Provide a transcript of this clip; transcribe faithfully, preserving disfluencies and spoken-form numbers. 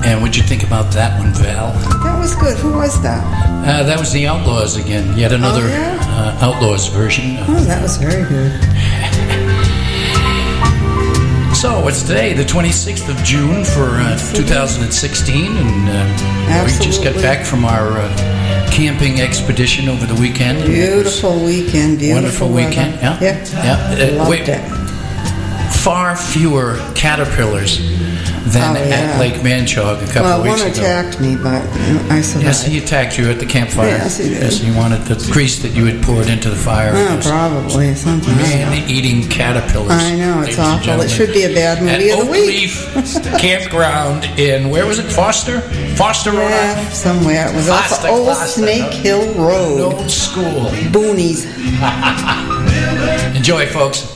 And what'd you think about that one, Val? That was good. Who was that? Uh, that was the Outlaws again. Yet another oh, yeah? uh, Outlaws version. Oh, that was very good. So it's today, the twenty-sixth of June for uh, two thousand sixteen, and uh, we just got back from our uh, camping expedition over the weekend. Beautiful weekend, beautiful Wonderful weekend. weather. Yeah, yeah. yeah. Uh, Loved wait, it. Far fewer caterpillars than oh, yeah. at Lake Manchog a couple well, of weeks ago. Well, one attacked me, but I survived. Yes, he attacked you at the campfire. Yes, he did. Yes, he wanted the grease that you had poured into the fire. Oh, probably something. Man-eating caterpillars. I know, it's awful. It should be a bad movie at of the Oak week. Leaf Campground in, where was it, Foster? Foster, Rhode yeah, Island? somewhere. It was Foster, off Old Foster, Snake no? Hill Road. Old school. Boonies. Enjoy, folks.